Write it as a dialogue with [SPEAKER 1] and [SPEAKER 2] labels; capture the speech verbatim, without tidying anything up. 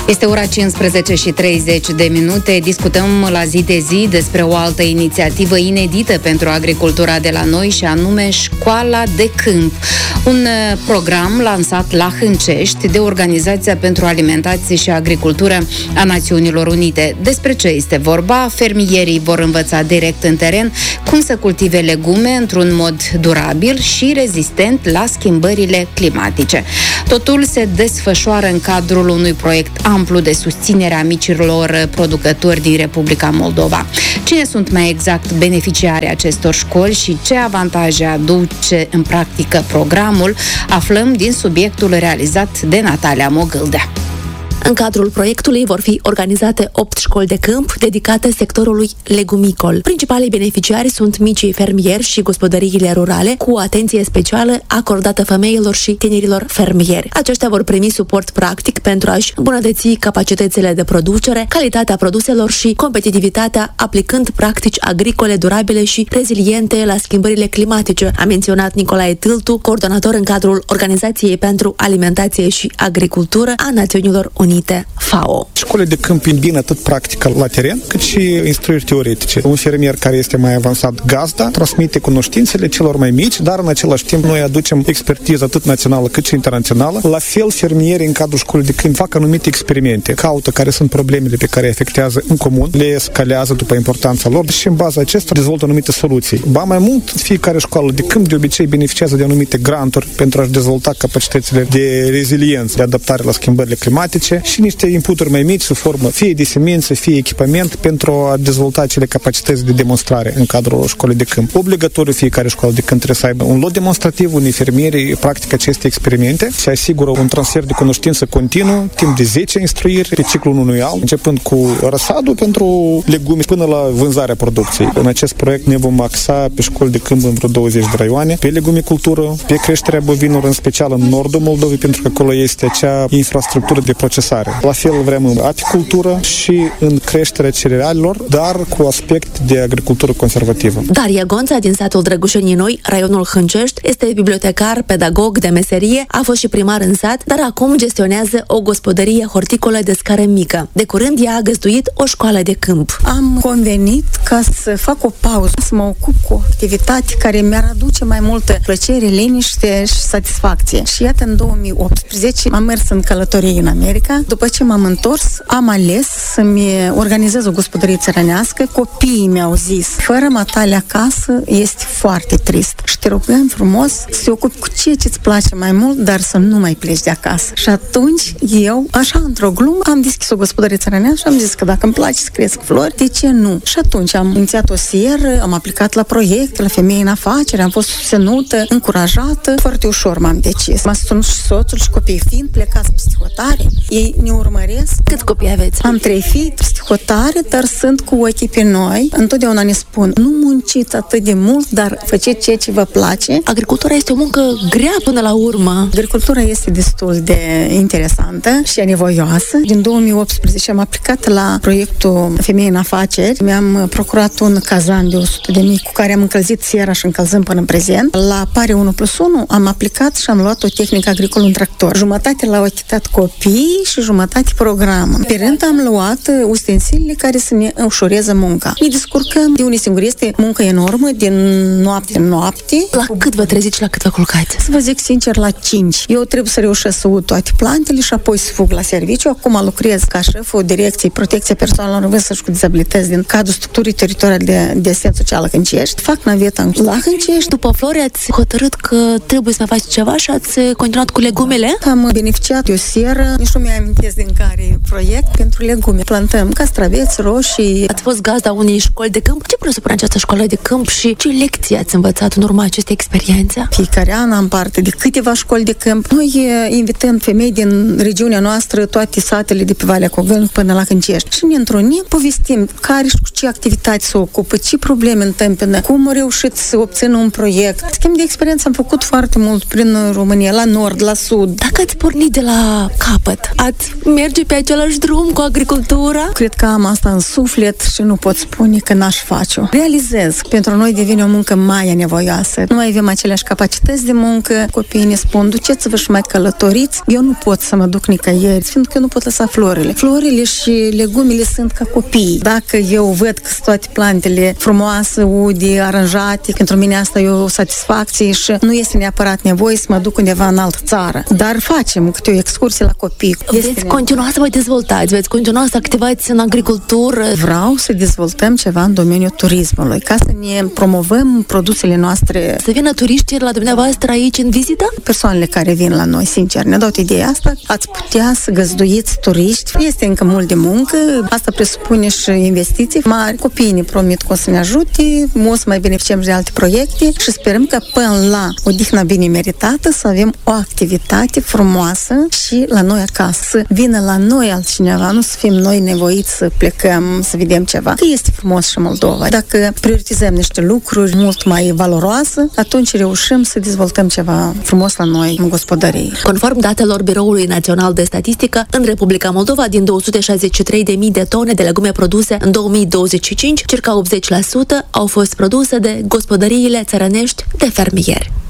[SPEAKER 1] Este ora cincisprezece și treizeci de minute. Discutăm la zi de zi despre o altă inițiativă inedită pentru agricultura de la noi, și anume Școala de Câmp. Un program lansat la Hâncești de Organizația pentru Alimentație și Agricultură a Națiunilor Unite. Despre ce este vorba? Fermierii vor învăța direct în teren cum să cultive legume într-un mod durabil și rezistent la schimbările climatice. Totul se desfășoară în cadrul unui proiect amplu de susținere a micilor producători din Republica Moldova. Cine sunt mai exact beneficiarii acestor școli și ce avantaje aduce în practică programul, aflăm din subiectul realizat de Natalia Mogâldea.
[SPEAKER 2] În cadrul proiectului vor fi organizate opt școli de câmp dedicate sectorului legumicol. Principalii beneficiari sunt micii fermieri și gospodăriile rurale, cu atenție specială acordată femeilor și tinerilor fermieri. Aceștia vor primi suport practic pentru a-și îmbunătăți capacitățile de producere, calitatea produselor și competitivitatea, aplicând practici agricole durabile și reziliente la schimbările climatice, a menționat Nicolae Tâltu, coordonator în cadrul Organizației pentru Alimentație și Agricultură a Națiunilor Unite. FAO.
[SPEAKER 3] Școlile de câmp îmbină atât practica la teren, cât și instruiri teoretice. Un fermier care este mai avansat gazda transmite cunoștințele celor mai mici, dar în același timp noi aducem expertiză atât națională cât și internațională. La fel, fermierii în cadrul școlii de câmp fac anumite experimente, caută care sunt problemele pe care afectează în comun, le scalează după importanța lor și în baza acestora dezvoltă anumite soluții. Ba mai mult, fiecare școală de câmp de obicei beneficiază de anumite granturi pentru a-și dezvolta capacitățile de reziliență, de adaptare la schimbările climatice și niște inputuri mai mici sub formă fie de semințe, fie echipament pentru a dezvolta acele capacități de demonstrare în cadrul școlii de câmp. Obligatoriu fiecare școală de câmp trebuie să aibă un lot demonstrativ unde fermierii practică aceste experimente și asigură un transfer de cunoștință continuu, timp de zece instruiri pe ciclul unui an, începând cu răsadul pentru legume până la vânzarea producției. În acest proiect ne vom axa pe școli de câmp în vreo douăzeci de raioane, pe legumicultură, pe creșterea bovinilor, în special în nordul Moldovei, pentru că acolo este acea infrastructură de procesare. La fel vrem în apicultură și în creșterea cerealelor, dar cu aspect de agricultură conservativă.
[SPEAKER 2] Daria Gonța, din satul Drăgușenii Noi, raionul Hâncești, este bibliotecar, pedagog de meserie, a fost și primar în sat, dar acum gestionează o gospodărie horticolă de scară mică. De curând ea a găzduit o școală de câmp.
[SPEAKER 4] Am convenit ca să fac o pauză, să mă ocup cu o activitate care mi-ar aduce mai multă plăcere, liniște și satisfacție. Și iată, în două mii optsprezece am mers în călătorie în America. După ce m-am întors, am ales să-mi organizez o gospodărie țărănească. Copiii mi-au zis, fără matale acasă este foarte trist și te rugăm frumos să te ocupi cu ceea ce-ți place mai mult, dar să nu mai pleci de acasă. Și atunci eu, așa într-o glumă, am deschis o gospodărie țărănească și am zis că dacă îmi place să cresc flori, de ce nu? Și atunci am inițiat o seră, am aplicat la proiect, la Femei în Afaceri, am fost susținută, încurajată. Foarte ușor m-am decis. M-a susținut și soțul și copiii fiind plecați pe hotare. Ei ne urmăresc.
[SPEAKER 2] Câți copii aveți?
[SPEAKER 4] Am trei fii, psihotare, dar sunt cu ochii pe noi. Întotdeauna ne spun, nu munciți atât de mult, dar faceți ceea ce vă place.
[SPEAKER 2] Agricultura este o muncă grea până la urmă.
[SPEAKER 4] Agricultura este destul de interesantă și anevoioasă. Din două mii optsprezece am aplicat la proiectul Femei în Afaceri. Mi-am procurat un cazan de o sută de mii cu care am încălzit sera și încălzăm până în prezent. La Pare unu plus unu am aplicat și am luat o tehnică agricolă în tractor. Jumătate l-au achitat copii și jumătate program. Pe rând am luat ustensilele care să ne ușureze munca. Ne descurcăm de unii singuri. Este muncă enormă, din noapte în noapte.
[SPEAKER 2] La cât vă treziți și la cât vă culcați?
[SPEAKER 4] Să vă zic sincer, la cinci. Eu trebuie să reușesc să ud toate plantele și apoi să fug la serviciu. Acum lucrez ca șeful Direcției Protecția Persoanelor în Vârstă și cu Dizabilități din cadrul structurii teritoriale de, de asistență socială Hâncești. Fac naveta la Hâncești.
[SPEAKER 2] După flori ați hotărât că trebuie să mai faceți ceva și ați continuat cu legumele?
[SPEAKER 4] Am beneficiat de o seră, nici nu mi-am amintesc din care proiect pentru legume. Plantăm castraveți, roșii.
[SPEAKER 2] Ați fost gazda unei școli de câmp. Ce presupune această școală de câmp și ce lecții ați învățat în urma acestei experiențe?
[SPEAKER 4] Fiecare an am parte de câteva școli de câmp. Noi invităm femei din regiunea noastră, toate satele de pe Valea Cogălnic până la Hâncești. Și ne întrunim, povestim care și cu ce activități se ocupă, ce probleme întâmpină, cum au reușit să obțină un proiect. Schimb de experiență am făcut foarte mult prin România, la nord, la sud.
[SPEAKER 2] Dacă ați pornit de la capăt, ați merge pe același drum cu agricultura?
[SPEAKER 4] Cred că am asta în suflet și nu pot spune că n-aș face-o. Realizez, pentru noi devine o muncă mai nevoioasă. Nu mai avem aceleași capacități de muncă. Copiii ne spun, duceți-vă și mai călătoriți. Eu nu pot să mă duc nicăieri, fiindcă eu nu pot lăsa florile. Florile și legumele sunt ca copii. Dacă eu văd că sunt toate plantele frumoase, ude, aranjate, pentru mine asta e o satisfacție și nu este neapărat nevoie să mă duc undeva în altă țară. Dar facem câte o excursie la copii.
[SPEAKER 2] Veți continua să vă dezvoltați, veți continua să activați în agricultură.
[SPEAKER 4] Vreau să dezvoltăm ceva în domeniul turismului, ca să ne promovăm produsele noastre.
[SPEAKER 2] Să vină turiștii la dumneavoastră aici în vizită?
[SPEAKER 4] Persoanele care vin la noi, sincer, ne-au dat ideea asta. Ați putea să găzduiți turiști. Este încă mult de muncă. Asta presupune și investiții mari. Copiii ne promit că o să ne ajute, o să mai beneficiem de alte proiecte și sperăm că până la odihna bine meritată să avem o activitate frumoasă și la noi acasă. Să vină la noi altcineva, nu să fim noi nevoiți să plecăm, să vedem ceva. Că este frumos și Moldova. Dacă prioritizăm niște lucruri mult mai valoroase, atunci reușim să dezvoltăm ceva frumos la noi în gospodărie.
[SPEAKER 2] Conform datelor Biroului Național de Statistică, în Republica Moldova, din două sute șaizeci și trei de mii de tone de legume produse în două mii douăzeci și cinci, circa optzeci la sută au fost produse de gospodăriile țărănești de fermieri.